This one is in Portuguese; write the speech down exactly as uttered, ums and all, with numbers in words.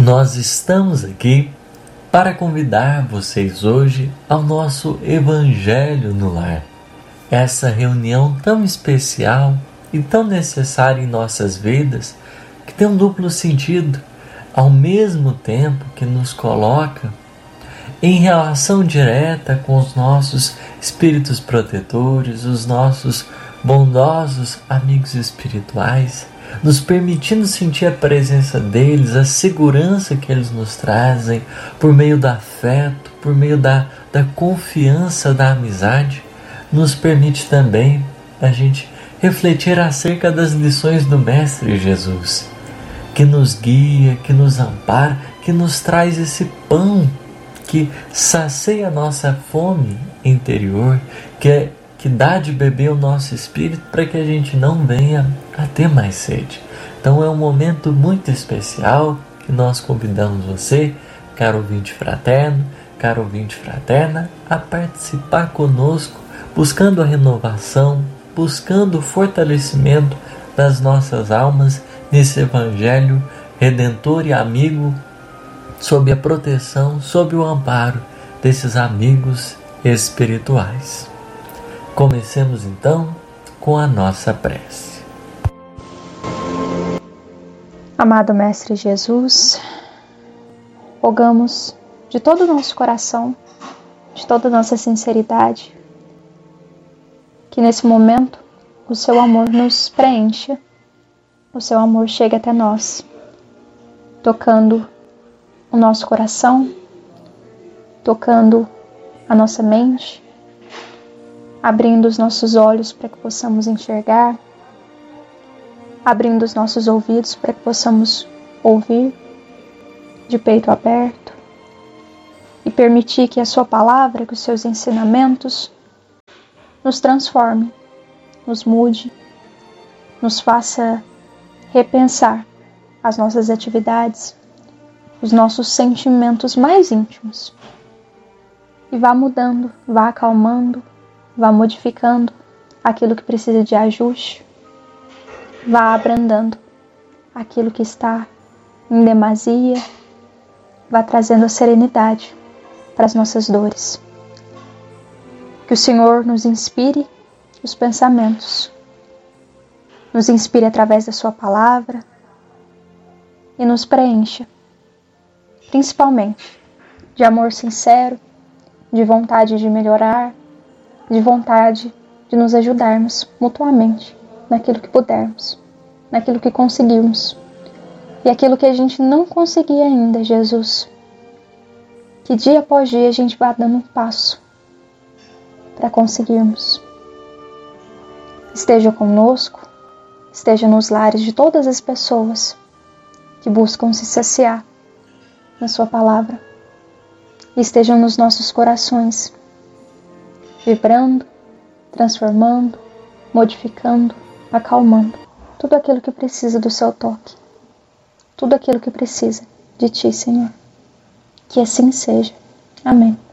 Nós estamos aqui para convidar vocês hoje ao nosso Evangelho no Lar. Essa reunião tão especial e tão necessária em nossas vidas, que tem um duplo sentido, ao mesmo tempo que nos coloca em relação direta com os nossos espíritos protetores, os nossos bondosos amigos espirituais, nos permitindo sentir a presença deles, a segurança que eles nos trazem, por meio do afeto, por meio da, da confiança, da amizade, nos permite também a gente refletir acerca das lições do Mestre Jesus, que nos guia, que nos ampara, que nos traz esse pão que sacia a nossa fome interior, que é que dá de beber o nosso espírito para que a gente não venha a ter mais sede. Então é um momento muito especial que nós convidamos você, caro ouvinte fraterno, caro ouvinte fraterna, a participar conosco, buscando a renovação, buscando o fortalecimento das nossas almas nesse Evangelho redentor e amigo, sob a proteção, sob o amparo desses amigos espirituais. Comecemos então com a nossa prece. Amado Mestre Jesus, rogamos de todo o nosso coração, de toda a nossa sinceridade, que nesse momento o seu amor nos preencha, o seu amor chegue até nós, tocando o nosso coração, tocando a nossa mente, abrindo os nossos olhos para que possamos enxergar, abrindo os nossos ouvidos para que possamos ouvir de peito aberto e permitir que a sua palavra, que os seus ensinamentos nos transforme, nos mude, nos faça repensar as nossas atividades, os nossos sentimentos mais íntimos e vá mudando, vá acalmando, vá modificando aquilo que precisa de ajuste, vá abrandando aquilo que está em demasia, vá trazendo a serenidade para as nossas dores. Que o Senhor nos inspire os pensamentos, nos inspire através da sua palavra e nos preencha, principalmente de amor sincero, de vontade de melhorar, de vontade de nos ajudarmos mutuamente naquilo que pudermos, naquilo que conseguirmos. E aquilo que a gente não conseguir ainda, Jesus, que dia após dia a gente vá dando um passo para conseguirmos. Esteja conosco, esteja nos lares de todas as pessoas que buscam se saciar na sua palavra. E estejam nos nossos corações, vibrando, transformando, modificando, acalmando tudo aquilo que precisa do seu toque, tudo aquilo que precisa de ti, Senhor. Que assim seja. Amém.